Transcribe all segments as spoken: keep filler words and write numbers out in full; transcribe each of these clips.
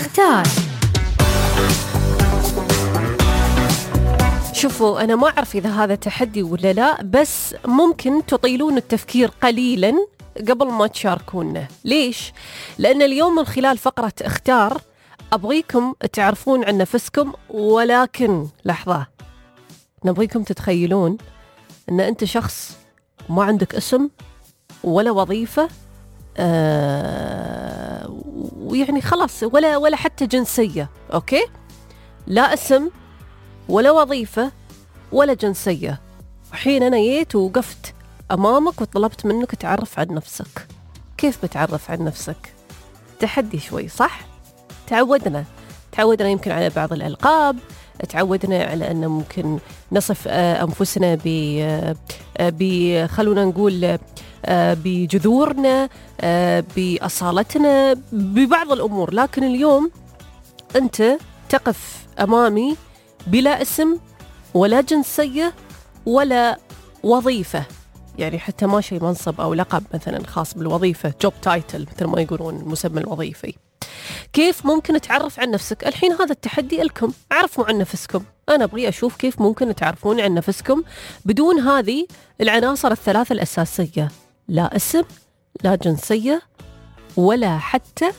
اختار. شوفوا، أنا ما أعرف إذا هذا تحدي ولا لا، بس ممكن تطيلون التفكير قليلا قبل ما تشاركونا. ليش؟ لأن اليوم من خلال فقرة اختار أبغيكم تعرفون عن نفسكم، ولكن لحظة، نبغيكم تتخيلون أن أنت شخص ما عندك اسم ولا وظيفة، آه ويعني خلاص ولا ولا حتى جنسية. أوكي؟ لا اسم ولا وظيفة ولا جنسية. وحين أنا جيت ووقفت أمامك وطلبت منك تعرف عن نفسك، كيف بتعرف عن نفسك؟ تحدي شوي، صح؟ تعودنا تعودنا يمكن على بعض الألقاب، تعودنا على أن ممكن نصف أنفسنا ب ب خلونا نقول بجذورنا، بأصالتنا، ببعض الأمور. لكن اليوم أنت تقف أمامي بلا اسم ولا جنسية ولا وظيفة، يعني حتى ما شيء منصب أو لقب مثلا خاص بالوظيفة، job title مثل ما يقولون المسمى الوظيفي. كيف ممكن تعرف عن نفسك؟ الحين هذا التحدي لكم، عرفوا عن نفسكم. أنا أبغي أشوف كيف ممكن تعرفون عن نفسكم بدون هذه العناصر الثلاثة الأساسية: لا اسم، لا جنسية، ولا حتى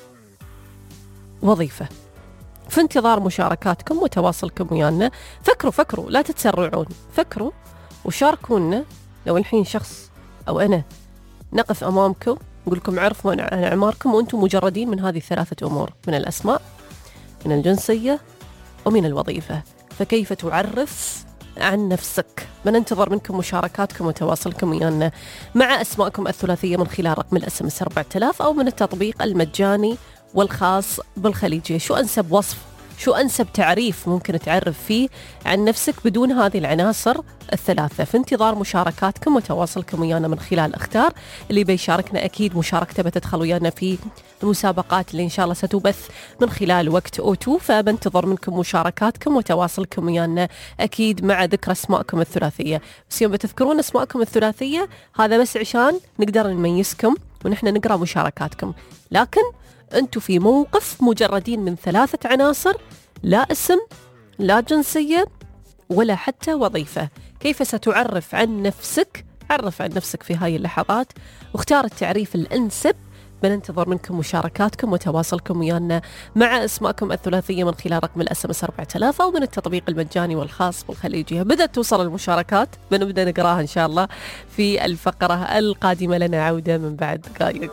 وظيفة. في انتظار مشاركاتكم وتواصلكم ويانا. فكروا فكروا لا تتسرعون، فكروا وشاركونا. لو الحين شخص أو أنا نقف أمامكم نقول لكم عرفوا عن أعماركم وأنتم مجردين من هذه الثلاثة أمور، من الأسماء، من الجنسية، ومن الوظيفة، فكيف تعرف عن نفسك؟ بننتظر منكم مشاركاتكم وتواصلكم ويانا مع أسماءكم الثلاثية من خلال رقم الاس ام اس أربعة آلاف أو من التطبيق المجاني والخاص بالخليجية. شو أنسب وصف، شو أنسب تعريف ممكن تعرف فيه عن نفسك بدون هذه العناصر الثلاثة؟ في انتظار مشاركاتكم وتواصلكم ويانا من خلال اختار. اللي بيشاركنا أكيد مشاركته بتدخل ويانا في المسابقات اللي إن شاء الله ستبث من خلال وقت أوتو، فبنتظر منكم مشاركاتكم وتواصلكم ويانا أكيد مع ذكر أسماءكم الثلاثية. بس يوم بتذكرون أسماءكم الثلاثية هذا بس عشان نقدر نميزكم ونحن نقرأ مشاركاتكم، لكن أنتوا في موقف مجردين من ثلاثة عناصر: لا اسم، لا جنسية، ولا حتى وظيفة. كيف ستعرف عن نفسك؟ عرف عن نفسك في هاي اللحظات واختار التعريف الأنسب. بننتظر منكم مشاركاتكم وتواصلكم ويانا مع اسماءكم الثلاثية من خلال رقم الاس ام اس أربعة آلاف أو من التطبيق المجاني والخاص بالخليجية. بدأت توصل المشاركات، بنبدأ نقراها إن شاء الله في الفقرة القادمة. لنا عودة من بعد دقائق.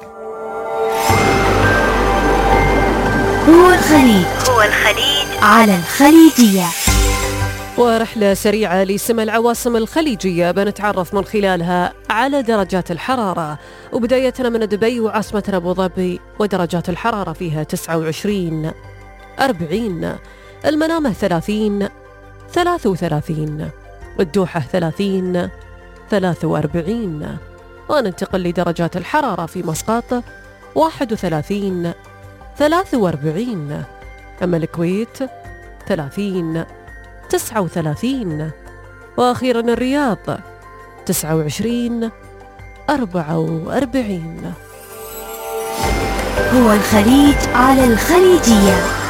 هو الخليج هو الخليج على الخليجية، ورحلة سريعة لسمع العواصم الخليجية بنتعرف من خلالها على درجات الحرارة، وبدايتنا من دبي وعاصمتنا أبو ظبي، ودرجات الحرارة فيها تسعة وعشرين، أربعين، المنامة ثلاثين، ثلاثة وثلاثين، والدوحة ثلاثين، ثلاثة وأربعين. وننتقل لدرجات الحرارة في مسقط واحد وثلاثين، ثلاثة وأربعين، أما الكويت ثلاثين، تسعة وثلاثين، وأخيرا الرياض تسعة وعشرين، أربعة وأربعين. هو الخليج على الخليجية.